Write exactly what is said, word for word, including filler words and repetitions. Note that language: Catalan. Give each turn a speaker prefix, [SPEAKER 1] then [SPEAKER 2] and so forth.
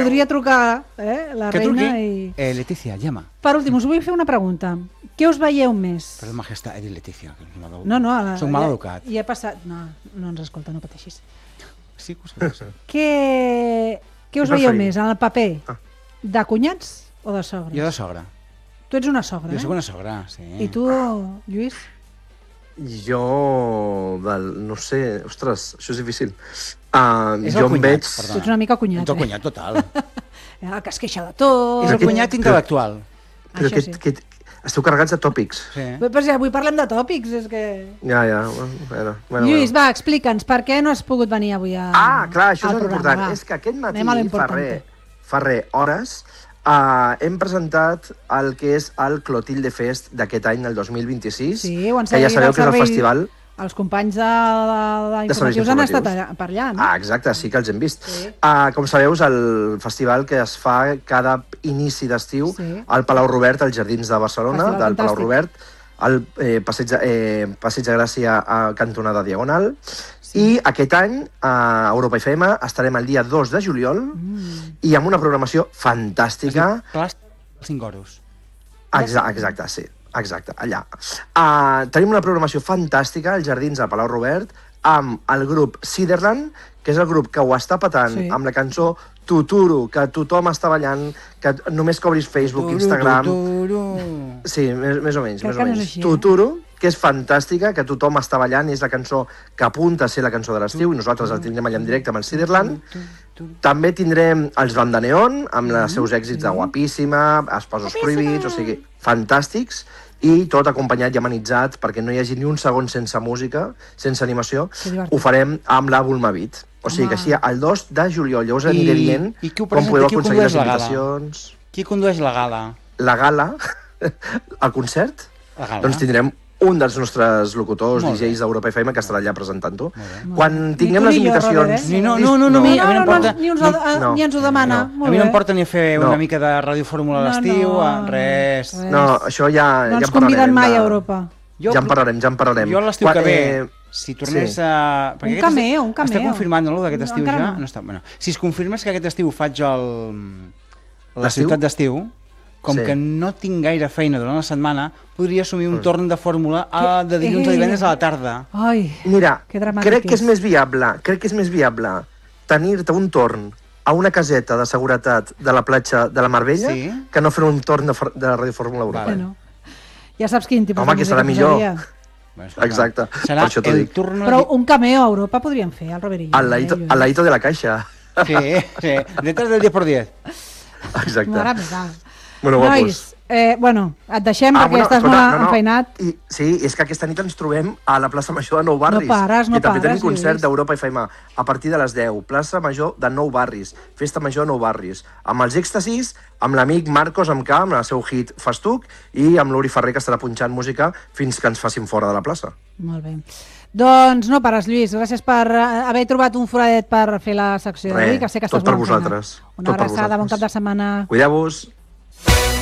[SPEAKER 1] podria trucar eh, la
[SPEAKER 2] que
[SPEAKER 1] reina
[SPEAKER 2] truqui.
[SPEAKER 1] i...
[SPEAKER 2] Eh, Letícia, llama.
[SPEAKER 1] Per últim, us vull fer una pregunta. Què us veieu més?
[SPEAKER 2] Perdó, majestat, he dit Letícia. Que no,
[SPEAKER 1] No, no, la,
[SPEAKER 2] soc mal
[SPEAKER 1] ja,
[SPEAKER 2] educat.
[SPEAKER 1] ja he passat... No, no ens escolta, no pateixis.
[SPEAKER 2] Sí, que ho sé.
[SPEAKER 1] Què, què us
[SPEAKER 3] Què
[SPEAKER 1] veieu
[SPEAKER 3] preferim?
[SPEAKER 1] més, en el paper?
[SPEAKER 3] Ah.
[SPEAKER 1] De cunyats o de sogres?
[SPEAKER 2] Jo de sogra.
[SPEAKER 1] Tu ets una sogra,
[SPEAKER 2] Jo
[SPEAKER 1] eh?
[SPEAKER 2] sóc una sogra, sí.
[SPEAKER 1] I tu, Lluís?
[SPEAKER 3] Jo, del, no sé, ostres, això és difícil. Uh,
[SPEAKER 2] És
[SPEAKER 3] jo
[SPEAKER 2] el
[SPEAKER 3] em
[SPEAKER 2] cunyat,
[SPEAKER 3] veig...
[SPEAKER 2] perdona.
[SPEAKER 1] Tu ets una mica cunyat,
[SPEAKER 2] Ets el
[SPEAKER 1] eh?
[SPEAKER 2] cunyat total.
[SPEAKER 1] El que es queixa de tot...
[SPEAKER 2] És el
[SPEAKER 3] aquest-
[SPEAKER 2] cunyat intel·lectual.
[SPEAKER 3] Però
[SPEAKER 1] Això
[SPEAKER 3] aquest,
[SPEAKER 1] sí.
[SPEAKER 3] aquest, esteu carregats de tòpics.
[SPEAKER 2] Sí.
[SPEAKER 1] Però, però si avui parlem de tòpics, és que...
[SPEAKER 3] Ja, ja, bueno, bueno, bueno.
[SPEAKER 1] Lluís, va, explica'ns, per què no has pogut venir avui a,
[SPEAKER 3] Ah, clar, això
[SPEAKER 1] al
[SPEAKER 3] és
[SPEAKER 1] programa,
[SPEAKER 3] important.
[SPEAKER 1] va.
[SPEAKER 3] És que aquest matí,
[SPEAKER 1] Anem a lo
[SPEAKER 3] fa
[SPEAKER 1] importante.
[SPEAKER 3] res, fa res, hores, uh, hem presentat el que és el Clotilde Fest d'aquest any, el dos mil vint-i-sis,
[SPEAKER 1] Sí, ho han
[SPEAKER 3] que ja
[SPEAKER 1] seguit
[SPEAKER 3] sabeu
[SPEAKER 1] al
[SPEAKER 3] que és el
[SPEAKER 1] servei-
[SPEAKER 3] festival...
[SPEAKER 1] Els companys de, de, de
[SPEAKER 3] De serveis
[SPEAKER 1] informatius han estat
[SPEAKER 3] informatius.
[SPEAKER 1] allà, per allà, no?
[SPEAKER 3] Ah, exacte, sí que els hem vist.
[SPEAKER 1] Sí.
[SPEAKER 3] Uh, com sabeu, és el festival que es fa cada inici d'estiu
[SPEAKER 1] Sí.
[SPEAKER 3] al Palau Robert, als Jardins de Barcelona,
[SPEAKER 1] Festival
[SPEAKER 3] del Palau
[SPEAKER 1] fantàstic.
[SPEAKER 3] Robert, al eh, passeig, de- eh, passeig de Gràcia a cantonada Diagonal. Sí. I aquest any, a Europa F M, estarem el dia dos de juliol
[SPEAKER 1] Mm.
[SPEAKER 3] i amb una programació fantàstica.
[SPEAKER 2] Clar, cinc euros.
[SPEAKER 3] Exacte, exacte, sí. Exacte, allà. Uh, tenim una programació fantàstica als Jardins del Palau Robert amb el grup Ciderland, que és el grup que ho està patant
[SPEAKER 1] Sí.
[SPEAKER 3] amb la cançó Tuturo, que tothom està ballant, que només cobris Facebook, Instagram...
[SPEAKER 2] Turu.
[SPEAKER 3] Sí, més, més o menys,
[SPEAKER 1] Crec
[SPEAKER 3] més
[SPEAKER 1] que
[SPEAKER 3] o
[SPEAKER 1] no és
[SPEAKER 3] menys.
[SPEAKER 1] així, eh?
[SPEAKER 3] Tuturo, que és fantàstica, que tothom està ballant, és la cançó que apunta a ser la cançó de l'estiu, i nosaltres el tindrem allà en directe amb el Ciderland. També tindrem els Banda Neon, amb els seus èxits de Guapíssima, Esposos Prohibits, o sigui, fantàstics, i tot acompanyat i amenitzat, perquè no hi hagi ni un segon sense música, sense animació,
[SPEAKER 1] Que divertit.
[SPEAKER 3] ho farem amb la Bulmavit. O sigui
[SPEAKER 1] Home.
[SPEAKER 3] que així, el dos de juliol, ja us
[SPEAKER 2] I-
[SPEAKER 3] aniré dient
[SPEAKER 2] i qui ho
[SPEAKER 3] com
[SPEAKER 2] presenta,
[SPEAKER 3] podeu
[SPEAKER 2] qui
[SPEAKER 3] aconseguir les
[SPEAKER 2] condueix la gala?
[SPEAKER 3] invitacions.
[SPEAKER 2] Qui condueix la gala?
[SPEAKER 3] La gala, el concert,
[SPEAKER 2] La gala.
[SPEAKER 3] doncs tindrem un dels nostres locutors,
[SPEAKER 2] Molt bé.
[SPEAKER 3] D Js d'Europa F M, que estarà allà presentant-ho.
[SPEAKER 2] Molt bé.
[SPEAKER 3] Quan
[SPEAKER 1] Ni
[SPEAKER 3] tinguem
[SPEAKER 1] tu
[SPEAKER 3] les
[SPEAKER 1] ni jo,
[SPEAKER 3] invitacions...
[SPEAKER 1] Robert, eh?
[SPEAKER 2] Ni no, no, no, no,
[SPEAKER 3] No.
[SPEAKER 2] mi-
[SPEAKER 1] No,
[SPEAKER 2] a mi no
[SPEAKER 1] no,
[SPEAKER 2] em
[SPEAKER 1] no,
[SPEAKER 2] porta...
[SPEAKER 1] ni, uns,
[SPEAKER 2] no,
[SPEAKER 1] a,
[SPEAKER 3] no.
[SPEAKER 1] ni ens ho demana.
[SPEAKER 3] No.
[SPEAKER 2] A
[SPEAKER 1] Molt
[SPEAKER 2] mi no
[SPEAKER 1] bé.
[SPEAKER 2] em porta ni a fer
[SPEAKER 3] No.
[SPEAKER 2] una mica de Ràdio Fórmula a
[SPEAKER 1] No,
[SPEAKER 2] l'estiu,
[SPEAKER 1] no.
[SPEAKER 2] a res.
[SPEAKER 1] Res.
[SPEAKER 3] No, això ja,
[SPEAKER 1] No
[SPEAKER 3] ja
[SPEAKER 1] ens
[SPEAKER 3] en parlarem.
[SPEAKER 1] conviden mai
[SPEAKER 3] de-
[SPEAKER 1] a Europa.
[SPEAKER 2] Jo,
[SPEAKER 3] Ja en parlarem, ja en parlarem.
[SPEAKER 2] Jo l'estiu
[SPEAKER 3] Quan-
[SPEAKER 2] que ve,
[SPEAKER 3] eh,
[SPEAKER 2] si tornés
[SPEAKER 3] sí.
[SPEAKER 2] a... perquè
[SPEAKER 1] Un
[SPEAKER 2] aquest
[SPEAKER 1] cameo,
[SPEAKER 2] estiu-
[SPEAKER 1] un cameo.
[SPEAKER 2] Està confirmant, no, d'aquest
[SPEAKER 1] No,
[SPEAKER 2] estiu
[SPEAKER 1] encara
[SPEAKER 2] ja?
[SPEAKER 1] no.
[SPEAKER 2] No està, bueno. Si es confirmes que aquest estiu faig el... la
[SPEAKER 3] L'estiu?
[SPEAKER 2] ciutat d'estiu, com
[SPEAKER 3] Sí.
[SPEAKER 2] que no tinc gaire feina durant la setmana, podria assumir un torn de fórmula a, de dilluns a
[SPEAKER 1] Ei.
[SPEAKER 2] divendres a la tarda.
[SPEAKER 1] Ai,
[SPEAKER 3] Mira,
[SPEAKER 1] Que dramàtic
[SPEAKER 3] crec que és
[SPEAKER 1] és.
[SPEAKER 3] més viable, crec que és més viable tenir-te un torn a una caseta de seguretat de la platja de la Marbella
[SPEAKER 2] Sí.
[SPEAKER 3] que no fer un torn de, for- de Ràdio Fórmula Europa.
[SPEAKER 2] Vale.
[SPEAKER 1] bueno. Ja saps quin tipus
[SPEAKER 3] Home,
[SPEAKER 1] de
[SPEAKER 3] que
[SPEAKER 1] música
[SPEAKER 3] serà millor.
[SPEAKER 1] posaria.
[SPEAKER 2] Bueno, escolta,
[SPEAKER 3] Exacte,
[SPEAKER 2] serà
[SPEAKER 3] per això t'ho
[SPEAKER 2] el
[SPEAKER 3] dic.
[SPEAKER 2] turno...
[SPEAKER 1] Però un cameo a Europa podríem fer, al Robert i jo.
[SPEAKER 3] Al laito,
[SPEAKER 1] eh,
[SPEAKER 3] al laito de la caixa.
[SPEAKER 2] Sí, sí, detrás del diez por diez.
[SPEAKER 3] Exacte.
[SPEAKER 1] Mare meva.
[SPEAKER 3] Bueno,
[SPEAKER 1] Nois,
[SPEAKER 3] guapos.
[SPEAKER 1] eh, bueno, et deixem
[SPEAKER 3] Ah,
[SPEAKER 1] perquè
[SPEAKER 3] bueno,
[SPEAKER 1] estàs
[SPEAKER 3] escolta,
[SPEAKER 1] molt
[SPEAKER 3] no, no.
[SPEAKER 1] enfeinat.
[SPEAKER 3] I, sí, és que aquesta nit ens trobem a la plaça Major de Nou Barris.
[SPEAKER 1] No pares, no
[SPEAKER 3] que també
[SPEAKER 1] pares,
[SPEAKER 3] tenim concert
[SPEAKER 1] Lluís.
[SPEAKER 3] d'Europa F M a partir de les deu. Plaça Major de Nou Barris. Festa Major de Nou Barris. Amb els èxtasis, amb l'amic Marcos Amcà, amb el seu hit Festuc, i amb l'Uri Ferrer, que estarà punxant música fins que ens facin fora de la plaça.
[SPEAKER 1] Molt bé. Doncs no pares, Lluís. Gràcies per eh, haver trobat un foradet per fer la secció
[SPEAKER 3] Res,
[SPEAKER 1] d'avui, que sé que estàs
[SPEAKER 3] tot per
[SPEAKER 1] molt enfeinat.
[SPEAKER 3] vosaltres.
[SPEAKER 1] Una
[SPEAKER 3] Tot per
[SPEAKER 1] abraçada, bon
[SPEAKER 3] vosaltres.
[SPEAKER 1] cap de setmana.
[SPEAKER 3] Cuideu-vos.